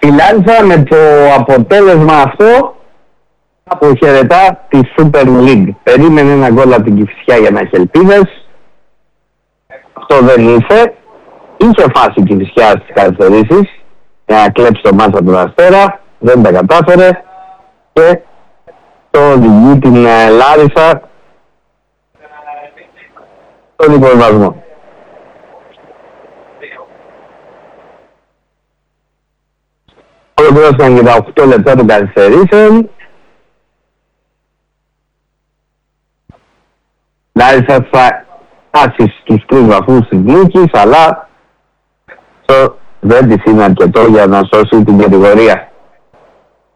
Η Λάρισα με το αποτέλεσμα αυτό αποχαιρετά τη Super League. Περίμενε ένα γκολ από την Κηφισιά για να έχει ελπίδες. Αυτό δεν ήρθε. Είχε φάση η Κηφισιά στις καθυστερήσεις για να κλέψει το μάτς από τον Αστέρα. Δεν τα κατάφερε και το οδηγεί την Λάρισα στον υποβιβασμό. Ολοκληρώσαν και τα 8 λεπτά των καθυστερήσεων. Λάρισα θα φτάσει στους 3 βαθμούς της νίκης, αλλά δεν της είναι αρκετό για να σώσει την κατηγορία.